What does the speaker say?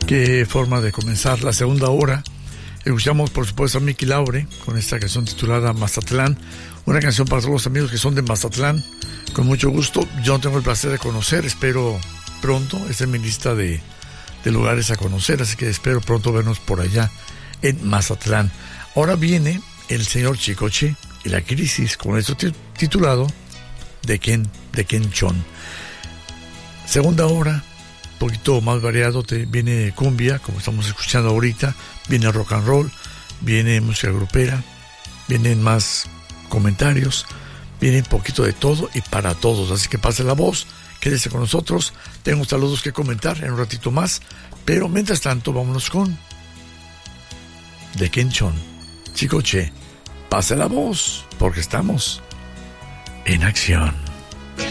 Qué forma de comenzar la segunda hora. Escuchamos, por supuesto, a Miki Laure con esta canción titulada Mazatlán. Una canción para todos los amigos que son de Mazatlán. Con mucho gusto. Yo no tengo el placer de conocer. Espero pronto. Esta es mi lista de lugares a conocer. Así que espero pronto vernos por allá en Mazatlán. Ahora viene el señor Chicoche y la crisis, con esto titulado de Ken Chon. Segunda hora, un poquito más variado. Viene cumbia, como estamos escuchando ahorita. Viene rock and roll. Viene música grupera. Vienen más comentarios. Viene un poquito de todo y para todos. Así que pase la voz. Quédese con nosotros. Tengo saludos que comentar en un ratito más. Pero mientras tanto, vámonos con de Ken Chon. Chicoche, pase la voz, porque estamos en acción.